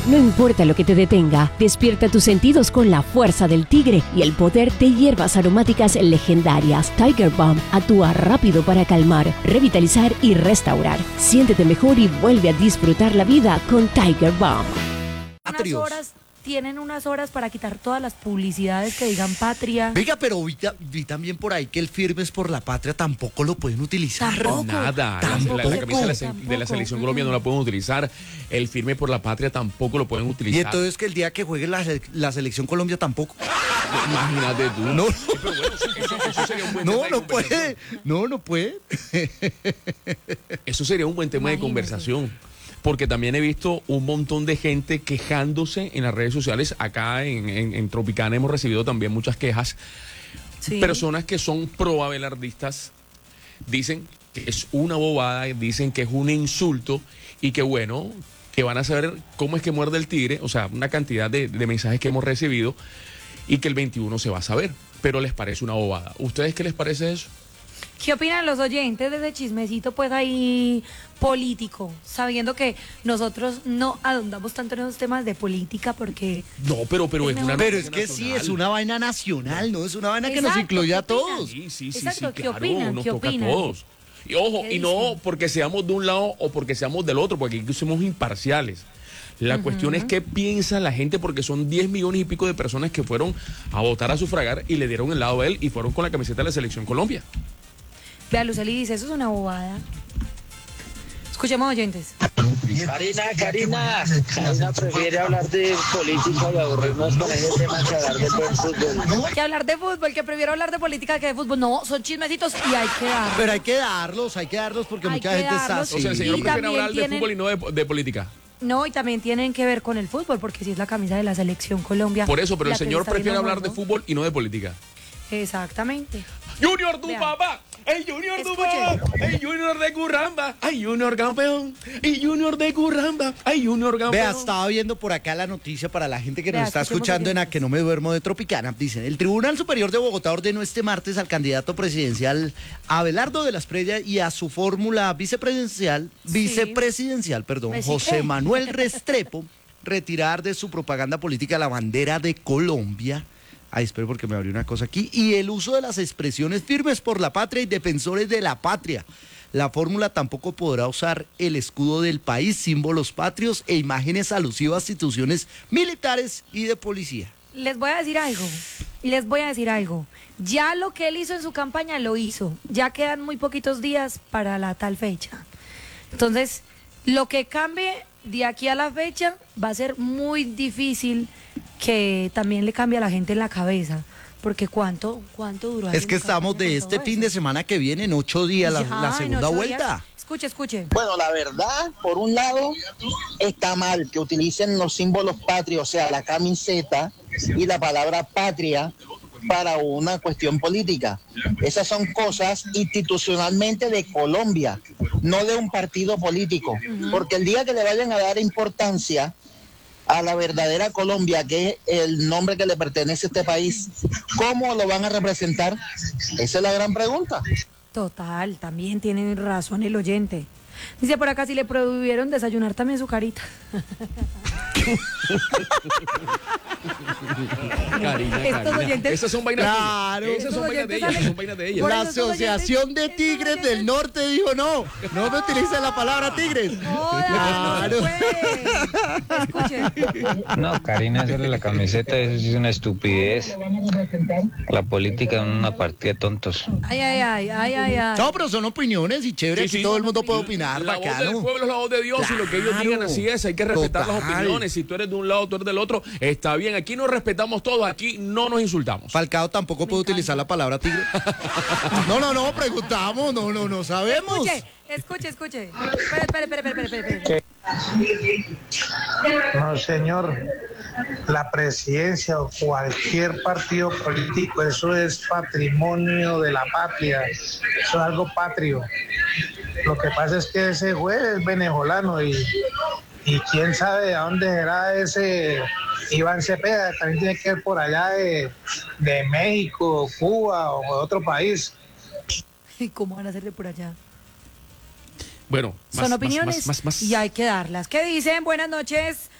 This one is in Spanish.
No importa lo que te detenga, despierta tus sentidos con la fuerza del tigre y el poder de hierbas aromáticas legendarias. Tiger Balm actúa rápido para calmar, revitalizar y restaurar. Siéntete mejor y vuelve a disfrutar la vida con Tiger Balm. Tienen unas horas para quitar todas las publicidades que digan patria. Venga, pero vi también por ahí que el Firmes por la Patria tampoco lo pueden utilizar. Tampoco. Nada. La camisa de la Selección Colombia no la pueden utilizar. El firme por la Patria tampoco lo pueden utilizar. Y entonces que el día que juegue la Selección Colombia tampoco. Imagínate tú. No, Pero bueno, eso sería un buen tema de no conversación. puede. No puede. Eso sería un buen tema de conversación. Porque también he visto un montón de gente quejándose en las redes sociales. Acá en Tropicana hemos recibido también muchas quejas. Sí. Personas que son pro-abelardistas dicen que es una bobada, dicen que es un insulto y que bueno, que van a saber cómo es que muerde el tigre. O sea, una cantidad de mensajes que hemos recibido y que el 21 se va a saber. Pero les parece una bobada. ¿Ustedes qué les parece eso? ¿Qué opinan los oyentes de ese chismecito, pues, ahí político? Sabiendo que nosotros no ahondamos tanto en esos temas de política porque... No, pero es una... Pero es que sí, es una vaina nacional, ¿no? Es una vaina que nos Exacto, incluye a ¿qué opinan? todos. Sí, Exacto, ¿qué claro, opinan? nos ¿Qué toca opinan? a todos. Y ojo, ¿Qué y no dicen? porque seamos de un lado o porque seamos del otro, porque aquí somos imparciales. La cuestión es qué piensa la gente, porque son 10 millones y pico de personas que fueron a votar, a sufragar y le dieron el lado a él y fueron con la camiseta de la Selección Colombia. Vea, Luceli dice, eso es una bobada. Escuchemos, oyentes. Karina prefiere hablar de política y aburrirnos con ese tema que hablar de buen fútbol. Que hablar de fútbol, que prefiero hablar de política que de fútbol. No, son chismecitos y hay que darlos. Pero hay que darlos porque Hay mucha que gente está darlos. así. O sea, el señor Y prefiere también hablar de tienen- fútbol y no de política. No, y también tienen que ver con el fútbol, porque si es la camisa de la Selección Colombia. Por eso, pero la el que señor está prefiere viendo hablar de Juanjo. fútbol y no de política. Exactamente. Junior, tu Vean. papá. ¡Ey, Junior, tu Escuchen. papá! ¡Ey, Junior de Curramba! ¡Ay, Junior campeón! ¡Ay, Junior de Curramba! ¡Ay, Junior campeón! Vea, estaba viendo por acá la noticia para la gente que Vea, nos está escuchemos escuchando en A oyentes. Que No Me Duermo de Tropicana. Dicen, el Tribunal Superior de Bogotá ordenó este martes al candidato presidencial Abelardo de la Espriella y a su fórmula vicepresidencial, José Manuel Restrepo, retirar de su propaganda política la bandera de Colombia. Ay, espero porque me abrió una cosa aquí. Y el uso de las expresiones firmes por la patria y defensores de la patria. La fórmula tampoco podrá usar el escudo del país, símbolos patrios e imágenes alusivas a instituciones militares y de policía. Les voy a decir algo. Ya lo que él hizo en su campaña lo hizo. Ya quedan muy poquitos días para la tal fecha. Entonces, lo que cambie de aquí a la fecha va a ser muy difícil que también le cambie a la gente en la cabeza. Porque ¿cuánto duró? Es que estamos de este fin de semana que viene, en 8 días, la segunda vuelta. Escuche. Bueno, la verdad, por un lado, está mal que utilicen los símbolos patrios, o sea, la camiseta y la palabra patria para una cuestión política. Esas son cosas institucionalmente de Colombia, no de un partido político. Porque el día que le vayan a dar importancia a la verdadera Colombia, que es el nombre que le pertenece a este país, ¿cómo lo van a representar? Esa es la gran pregunta. Total, también tiene razón el oyente. Dice por acá, si le prohibieron desayunar también su carita. Estos oyentes- Esas son vainas Claro. de ellas. Esas son vainas de ellas. Esas son vainas de ellas. Por La eso estos Asociación de oyentes- Tigres estos del Norte dijo no me utilicen la palabra tigres. Joda, no se puede. Escuchen. No, Karina, eso de la camiseta, eso sí es una estupidez. La política es una partida de tontos. Ay. No, pero son opiniones y chévere, Sí, aquí sí. todo el mundo puede opinar, La voz del bacano. pueblo es la voz de Dios y lo que ellos Claro. digan así es. Hay que respetar las Total. opiniones. Si tú eres de un lado, tú eres del otro, está bien. Aquí nos respetamos todos, aquí no nos insultamos. Falcao tampoco puede utilizar la palabra tigre. No, preguntamos, no sabemos. Escuche. Espere. No, señor. La presidencia o cualquier partido político, eso es patrimonio de la patria. Eso es algo patrio. Lo que pasa es que ese juez es venezolano y quién sabe a dónde será ese Iván Cepeda. También tiene que ir por allá de México, Cuba o de otro país. ¿Y cómo van a hacer de por allá? Bueno, Son opiniones más. y hay que darlas. ¿Qué dicen? Buenas noches.